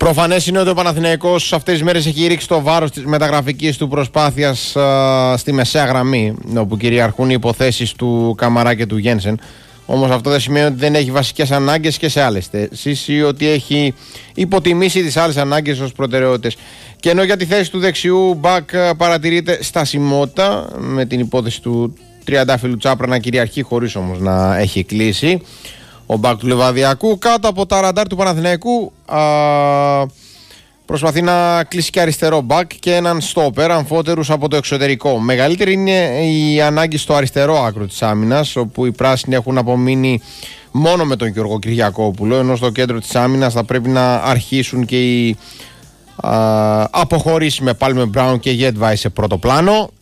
Προφανές είναι ότι ο Παναθηναϊκός αυτές τις μέρες έχει ρίξει το βάρος της μεταγραφικής του προσπάθειας στη μεσαία γραμμή, όπου κυριαρχούν οι υποθέσεις του Καμαρά και του Γένσεν. Όμως αυτό δεν σημαίνει ότι δεν έχει βασικές ανάγκες και σε άλλες θέσεις ή ότι έχει υποτιμήσει τις άλλες ανάγκες ως προτεραιότητες. Και ενώ για τη θέση του δεξιού μπακ παρατηρείται στασιμότητα, με την υπόθεση του Τριαντάφυλλου Τσάπρα να κυριαρχεί χωρίς όμως να έχει κλείσει ο μπακ του Λεβαδιακού, κάτω από τα ραντάρ του Παναθηναϊκού προσπαθεί να κλείσει και αριστερό μπακ και έναν στόπερ, αμφότερους από το εξωτερικό. Μεγαλύτερη είναι η ανάγκη στο αριστερό άκρο της άμυνας, όπου οι πράσινοι έχουν απομείνει μόνο με τον Γιώργο Κυριακόπουλο, ενώ στο κέντρο της άμυνας θα πρέπει να αρχίσουν και οι αποχωρήσεις με Πάλμε Μπράουν και Γετβάη σε πρώτο πλάνο.